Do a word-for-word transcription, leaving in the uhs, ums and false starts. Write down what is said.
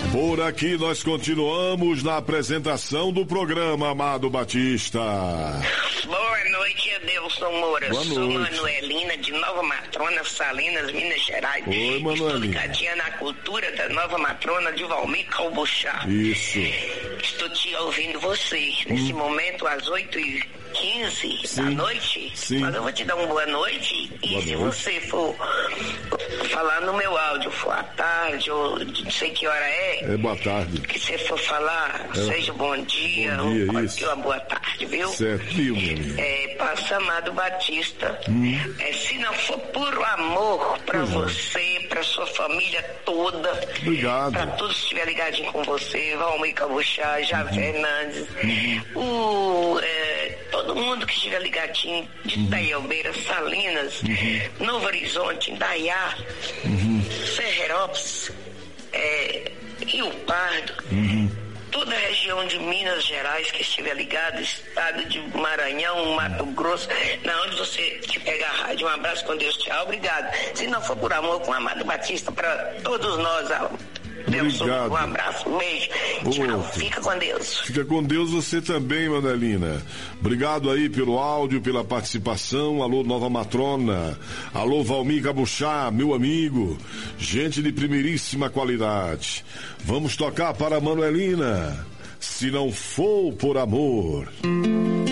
Por aqui nós continuamos na apresentação do programa, Amado Batista. Boa noite, Adelson Moura. Boa Sou noite. Manuelina de Nova Matrona, Salinas, Minas Gerais. Oi, Manuelina. Estou ligadinha na cultura da Nova Matrona de Valmir Calbuchá. Isso. Estou te ouvindo você. Nesse hum. momento, às oito e quinze da noite. Sim. Mas eu vou te dar uma boa noite. E boa se noite. você for falar no meu áudio, for à tarde, ou não sei que hora é. É boa tarde. Que você for falar, é. seja bom dia, bom dia ou isso. uma boa tarde, viu? Certo, viu, meu amigo? É, passa Amado Batista. Hum. É, se não for puro amor pra uhum. você, pra sua família toda. Obrigado. Pra todos que estiverem ligadinhos com você, Valmir Calbuchá, Javé uhum. Hernandes, uhum. o, é, todo mundo que estiver ligadinho de uhum. Itaielbeira, Salinas, uhum. Novo Horizonte, Indaiá, uhum. Ferreirópolis, é, Rio Pardo, uhum. toda a região de Minas Gerais que estiver ligado, estado de Maranhão, Mato Grosso, na onde você que pega a rádio, um abraço com Deus, tchau, obrigado. Se não for por amor, com Amado Batista, para todos nós, Deus, obrigado. Um abraço, um beijo, tchau, fica com Deus. Fica com Deus você também, Manuelina. Obrigado aí pelo áudio, pela participação. Alô, Nova Matrona. Alô, Valmir Calbuchá, meu amigo. Gente de primeiríssima qualidade. Vamos tocar para a Manuelina. Se não for por amor.